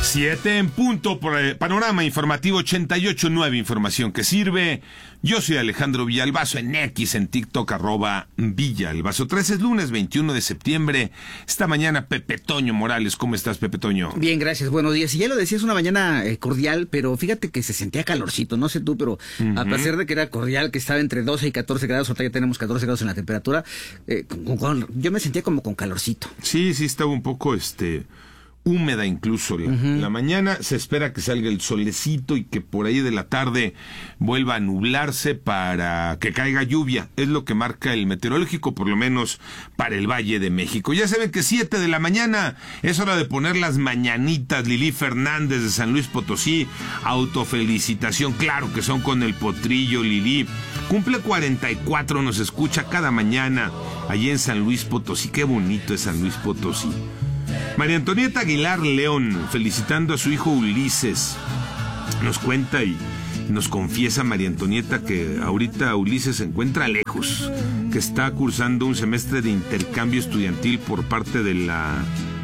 7 en punto por el Panorama Informativo 88.9, información que sirve. Yo soy Alejandro Villalbazo, en X, en TikTok, @Villalbazo. 13 es lunes 21 de septiembre. Esta mañana Pepe Toño Morales. ¿Cómo estás, Pepe Toño? Bien, gracias, buenos días. Y ya lo decías, una mañana cordial, pero fíjate que se sentía calorcito, no sé tú, pero a pesar de que era cordial, que estaba entre 12 y 14 grados, ahorita ya tenemos 14 grados en la temperatura, yo me sentía como con calorcito. Sí, estaba un poco, húmeda incluso la mañana. Se espera que salga el solecito y que por ahí de la tarde vuelva a nublarse para que caiga lluvia. Es lo que marca el meteorológico, por lo menos para el Valle de México. Ya saben que 7 de la mañana es hora de poner las mañanitas. Lili Fernández de San Luis Potosí, autofelicitación, claro que son con el potrillo. Lili cumple 44, nos escucha cada mañana allí en San Luis Potosí. Qué bonito es San Luis Potosí. María Antonieta Aguilar León, felicitando a su hijo Ulises. Nos cuenta y nos confiesa María Antonieta que ahorita Ulises se encuentra lejos, que está cursando un semestre de intercambio estudiantil por parte de la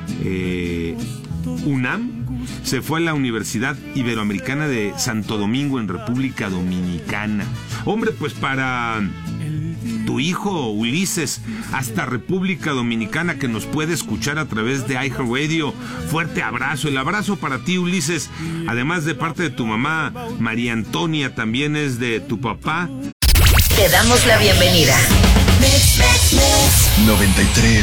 UNAM. Se fue a la Universidad Iberoamericana de Santo Domingo, en República Dominicana. Hombre, pues para tu hijo Ulises, hasta República Dominicana, que nos puede escuchar a través de iHeartRadio, fuerte abrazo. El abrazo para ti, Ulises, además de parte de tu mamá María Antonia, también es de tu papá. Te damos la bienvenida. 93.9